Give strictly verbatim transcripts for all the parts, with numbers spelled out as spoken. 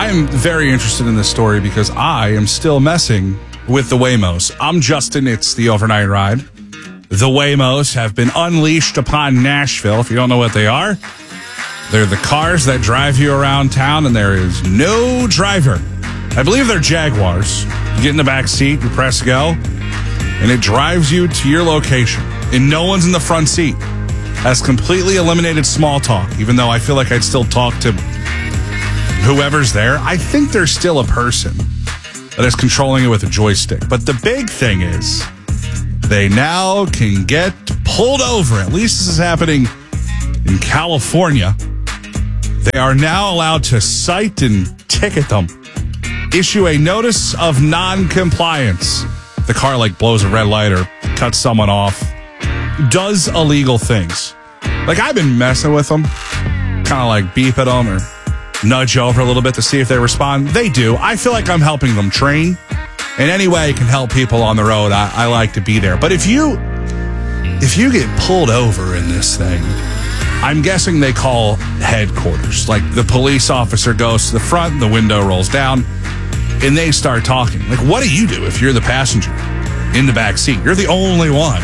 I am very interested in this story because I am still messing with the Waymos. I'm Justin. It's the overnight ride. The Waymos have been unleashed upon Nashville. If you don't know what they are, they're the cars that drive you around town, and there is no driver. I believe they're Jaguars. You get in the back seat, you press go, and it drives you to your location. And no one's in the front seat. Has completely eliminated small talk, even though I feel like I'd still talk to whoever's there. I think there's still a person that is controlling it with a joystick. But the big thing is they now can get pulled over. At least this is happening in California. They are now allowed to cite and ticket them. Issue a notice of non-compliance. The car like blows a red light or cuts someone off. Does illegal things. Like, I've been messing with them. Kind of like beep at them or nudge over a little bit to see if they respond. They do. I feel like I'm helping them train. In any way I can help people on the road, I, I like to be there. But if you if you get pulled over in this thing, I'm guessing they call headquarters. Like, the police officer goes to the front, the window rolls down, and they start talking. Like, what do you do if you're the passenger in the back seat? You're the only one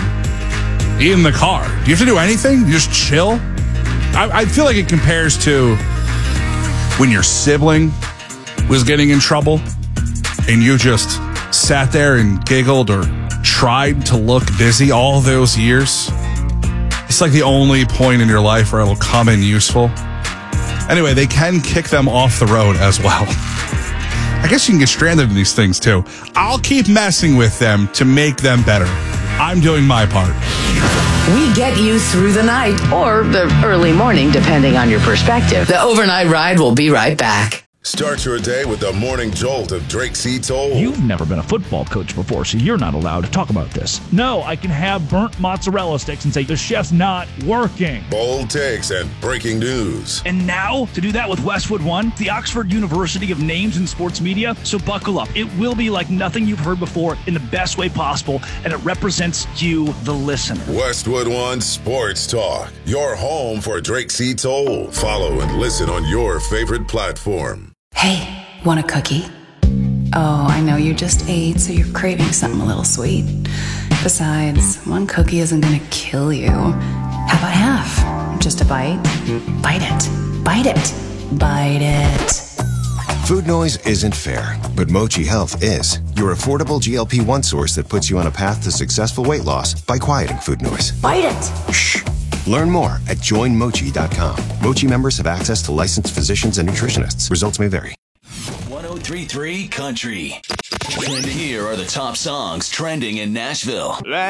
in the car. Do you have to do anything? You just chill? I, I feel like it compares to when your sibling was getting in trouble and you just sat there and giggled or tried to look busy all those years. It's like the only point in your life where it'll come in useful. Anyway, they can kick them off the road as well. I guess you can get stranded in these things too. I'll keep messing with them to make them better. I'm doing my part. We get you through the night or the early morning, depending on your perspective. The overnight ride will be right back. Start your day with the morning jolt of Drake C. Toll. You've never been a football coach before, so you're not allowed to talk about this. No, I can have burnt mozzarella sticks and say the chef's not working. Bold takes and breaking news. And now, to do that with Westwood One, the Oxford University of Names in Sports Media. So buckle up. It will be like nothing you've heard before in the best way possible, and it represents you, the listener. Westwood One Sports Talk, your home for Drake C. Toll. Follow and listen on your favorite platform. Hey, want a cookie? Oh, I know you just ate, so you're craving something a little sweet. Besides, one cookie isn't gonna kill you. How about half? Just a bite? Bite it. Bite it. Bite it. Food noise isn't fair, but Mochi Health is. Your affordable G L P one source that puts you on a path to successful weight loss by quieting food noise. Bite it. Shh. Learn more at join mochi dot com. Mochi members have access to licensed physicians and nutritionists. Results may vary. one oh three point three Country. And here are the top songs trending in Nashville.